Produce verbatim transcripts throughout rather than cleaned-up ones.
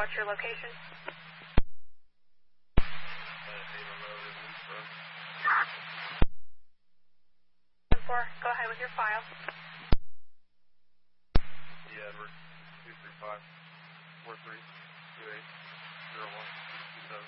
What's your location? Four. Go ahead with your file. Yeah, Edward. Two three five four three two eight zero one two seven.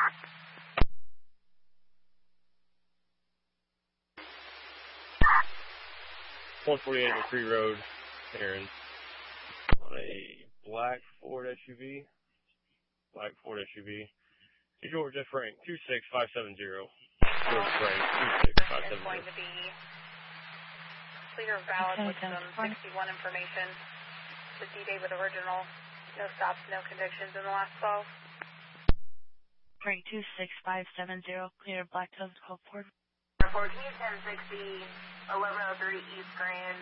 one forty-eight McCree Road, Aaron. On a black Ford S U V. Black Ford S U V. To George F. Frank, two six five seven zero. George Frank, two six five seven zero. It's going to be clear, valid with some sixty-one information. The D-Day with original. No stops, no convictions in the last twelve. Frank two six five seven zero, clear, black Cubs, call Ford. fourteen ten sixty, eleven oh three East Grand.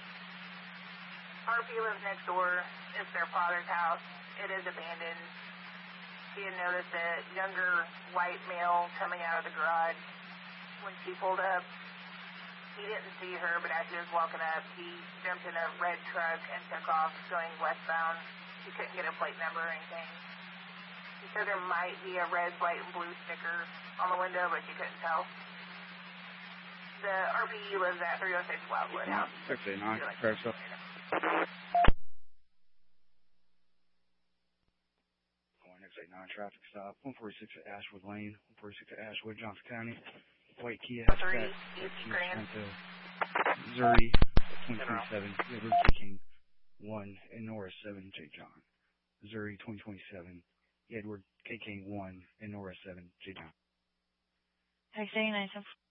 R P lives next door. It's their father's house. It is abandoned. She had noticed a younger white male coming out of the garage. When she pulled up, he didn't see her, but as he was walking up, he jumped in a red truck and took off going westbound. She couldn't get a plate number or anything. She said there might be a red, white, and blue sticker on the window, but she couldn't tell. The R P E lives at three oh six Wildwood House. six eight nine, correct, sir. Going six eight nine, traffic stop, one forty-six at Ashwood Lane, one forty-six at Ashwood, Johnson County. White Kia hatchback, Kia Sorento, Missouri, twenty twenty-seven, River King one, and Norris seven, J. John. Missouri, twenty twenty-seven, Edward K King one, and Norris seven, J. John. X eight nine seven.